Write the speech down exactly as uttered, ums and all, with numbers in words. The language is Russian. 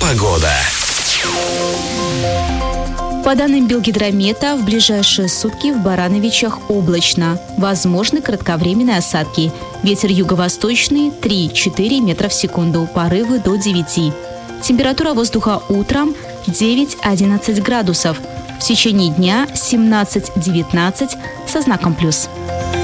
Погода. По данным Белгидромета, в ближайшие сутки в Барановичах облачно. Возможны кратковременные осадки. Ветер юго-восточный три-четыре метра в секунду, порывы до девяти. Температура воздуха утром девять-одиннадцать градусов. В течение дня семнадцать-девятнадцать со знаком плюс.